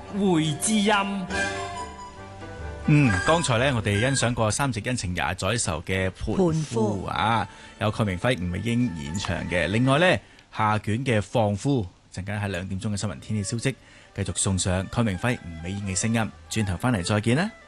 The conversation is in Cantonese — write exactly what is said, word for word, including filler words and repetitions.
會知音。 嗯，剛才咧我哋欣賞過三夕恩情廿載愁嘅盤夫啊，有鄺明輝、吳美英演唱嘅。另外咧下卷嘅放夫，陣間喺兩點鐘嘅新聞天氣消息，繼續送上鄺明輝、吳美英嘅聲音。轉頭翻嚟再見啦。